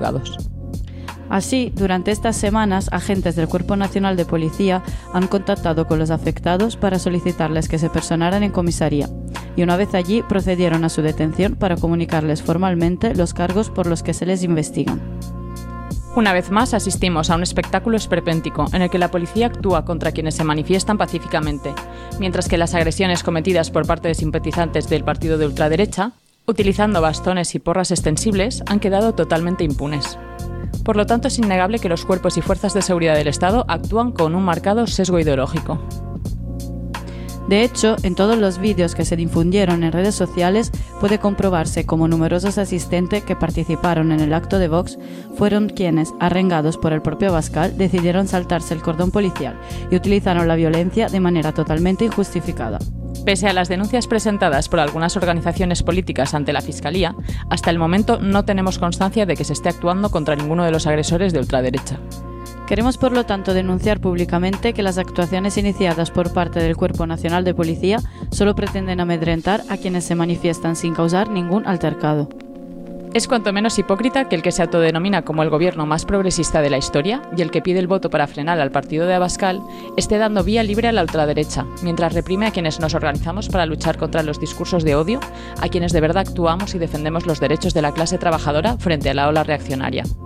juzgados. Así, durante estas semanas, agentes del Cuerpo Nacional de Policía han contactado con los afectados para solicitarles que se personaran en comisaría, y una vez allí procedieron a su detención para comunicarles formalmente los cargos por los que se les investigan. Una vez más asistimos a un espectáculo esperpéntico en el que la policía actúa contra quienes se manifiestan pacíficamente, mientras que las agresiones cometidas por parte de simpatizantes del partido de ultraderecha, utilizando bastones y porras extensibles, han quedado totalmente impunes. Por lo tanto, es innegable que los cuerpos y fuerzas de seguridad del Estado actúan con un marcado sesgo ideológico. De hecho, en todos los vídeos que se difundieron en redes sociales puede comprobarse cómo numerosos asistentes que participaron en el acto de Vox fueron quienes, arrengados por el propio Abascal, decidieron saltarse el cordón policial y utilizaron la violencia de manera totalmente injustificada. Pese a las denuncias presentadas por algunas organizaciones políticas ante la Fiscalía, hasta el momento no tenemos constancia de que se esté actuando contra ninguno de los agresores de ultraderecha. Queremos, por lo tanto, denunciar públicamente que las actuaciones iniciadas por parte del Cuerpo Nacional de Policía solo pretenden amedrentar a quienes se manifiestan sin causar ningún altercado. Es cuanto menos hipócrita que el que se autodenomina como el gobierno más progresista de la historia y el que pide el voto para frenar al partido de Abascal esté dando vía libre a la ultraderecha, mientras reprime a quienes nos organizamos para luchar contra los discursos de odio, a quienes de verdad actuamos y defendemos los derechos de la clase trabajadora frente a la ola reaccionaria.